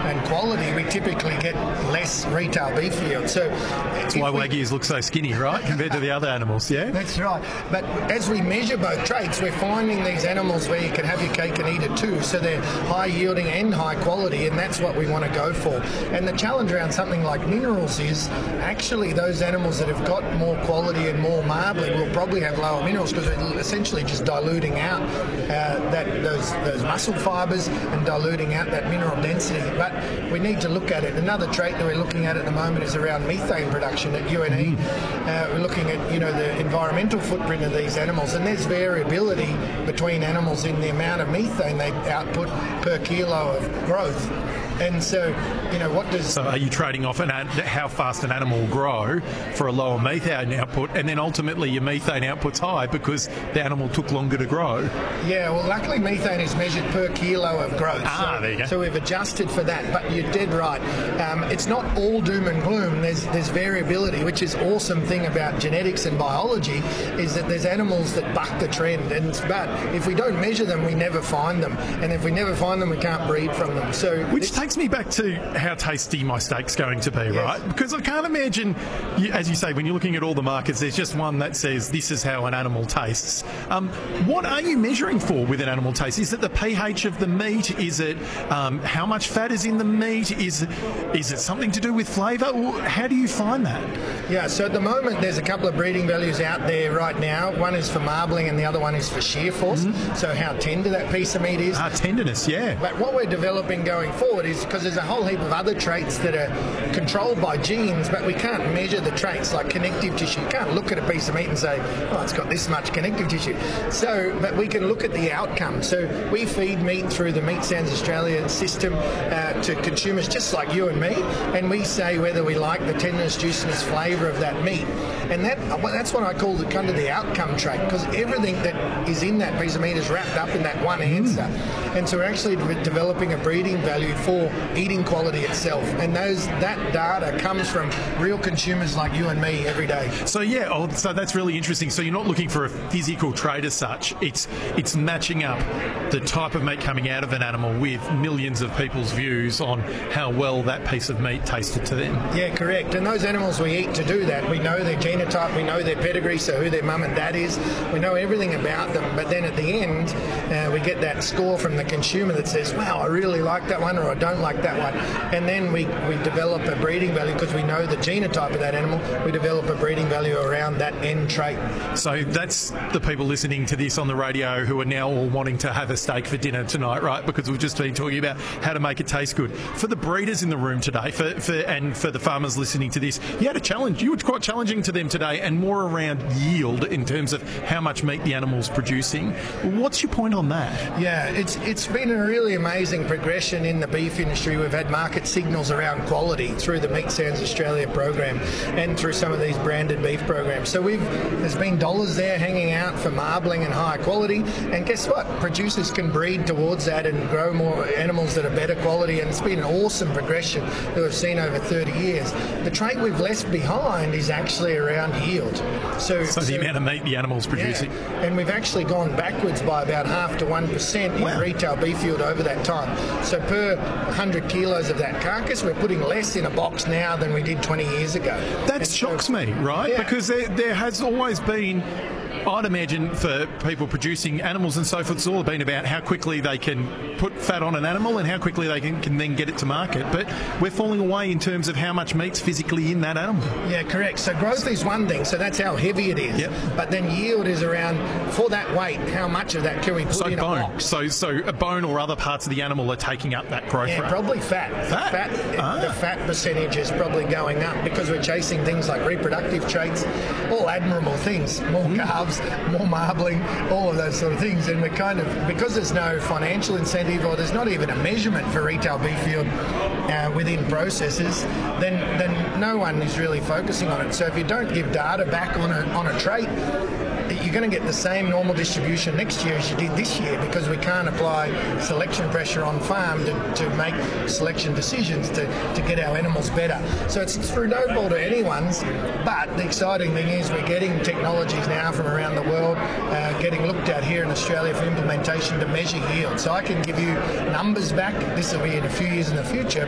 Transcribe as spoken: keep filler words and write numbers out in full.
and quality, we typically get less retail beef yield. So that's why we, Wagyus look so skinny, right, compared to the other animals, yeah? That's right. But as we measure both traits, we're finding these animals where you can have your cake and eat it too. So they're high yielding and high quality, and that's what we want to go for. And the challenge around something like minerals is actually those animals that have got more quality and more marbling will probably have lower minerals because we're essentially just diluting out uh, that those those muscle fibres and diluting out that mineral density. But we need to look at it. Another trait that we're looking at at the moment is around methane production at U N E. Uh, we're looking at you know the environmental footprint of these animals, and there's variability between animals in the amount of methane they output per kilo of growth. And so, you know, what does... So are you trading off an ad- how fast an animal will grow for a lower methane output, and then ultimately your methane output's high because the animal took longer to grow? Yeah, well, luckily methane is measured per kilo of growth. Ah, so, there you go. So we've adjusted for that, but you're dead right. Um, it's not all doom and gloom. There's, there's variability, which is awesome thing about genetics and biology, is that there's animals that buck the trend. And But if we don't measure them, we never find them. And if we never find them, we can't breed from them. So Which takes me back to how tasty my steak's going to be, yes. right? Because I can't imagine, you, as you say, when you're looking at all the markets, there's just one that says this is how an animal tastes. Um, what are you measuring for with an animal taste? Is it the pH of the meat? Is it um, how much fat is in the meat? Is, is it something to do with flavour? How do you find that? Yeah, so at the moment there's a couple of breeding values out there right now. One is for marbling and the other one is for shear force, mm-hmm. so how tender that piece of meat is. Ah, tenderness, yeah. But what we're developing going forward is, because there's a whole heap of other traits that are controlled by genes, but we can't measure the traits like connective tissue. You can't look at a piece of meat and say, oh, it's got this much connective tissue. So, but we can look at the outcome. So we feed meat through the Meat Sounds Australia system uh, to consumers just like you and me, and we say whether we like the tenderness, juiciness, flavour of that meat. And that that's what I call the kind of the outcome trait, because everything that is in that piece of meat is wrapped up in that one answer. Mm. And so we're actually de- developing a breeding value for eating quality itself, and those that data comes from real consumers like you and me every day. So yeah, oh, so that's really interesting. So you're not looking for a physical trait as such. It's it's matching up the type of meat coming out of an animal with millions of people's views on how well that piece of meat tasted to them. Yeah, correct. And those animals we eat to do that, we know their genotype, we know their pedigree, so who their mum and dad is, we know everything about them. But then at the end, uh, we get that score from the consumer that says, wow, I really like that one, or I don't like that one. And then we, we develop a breeding value because we know the genotype of that animal. We develop a breeding value around that end trait. So that's the people listening to this on the radio who are now all wanting to have a steak for dinner tonight, right? Because we've just been talking about how to make it taste good. For the breeders in the room today, for, for and for the farmers listening to this, you had a challenge. You were quite challenging to them today, and more around yield in terms of how much meat the animal's producing. What's your point on that? Yeah, it's it's been a really amazing progression in the beef industry. We've had market signals around quality through the Meat Sounds Australia program and through some of these branded beef programs. So we've there's been dollars there hanging out for marbling and high quality, and guess what? Producers can breed towards that and grow more animals that are better quality, and it's been an awesome progression that we've seen over thirty years. The trait we've left behind is actually around yield. So, so the so, amount of meat the animal's producing. Yeah, and we've actually gone backwards by about half to one percent wow. in retail beef yield over that time. So per one hundred kilos of that carcass, we're putting less in a box now than we did twenty years ago. That and shocks so, me, right? Yeah. Because there, there has always been, I'd imagine, for people producing animals and so forth, it's all been about how quickly they can put fat on an animal and how quickly they can, can then get it to market. But we're falling away in terms of how much meat's physically in that animal. Yeah, correct. So growth is one thing, so that's how heavy it is. Yep. But then yield is around, for that weight, how much of that can we put so in bone. a box? So so a bone or other parts of the animal are taking up that growth Yeah, rate? probably fat. Fat? fat Ah. The fat percentage is probably going up because we're chasing things like reproductive traits, all admirable things, more mm. calves, more marbling, all of those sort of things. And we're kind of, because there's no financial incentive or there's not even a measurement for retail beef yield uh, within processors, then then no one is really focusing on it. So if you don't give data back on a, on a trait, you're going to get the same normal distribution next year as you did this year, because we can't apply selection pressure on farm to, to make selection decisions to, to get our animals better. So it's through no fault of anyone's, but the exciting thing is we're getting technologies now from around the world uh, getting looked at here in Australia for implementation to measure yield. So I can give you numbers back. This will be in a few years in the future,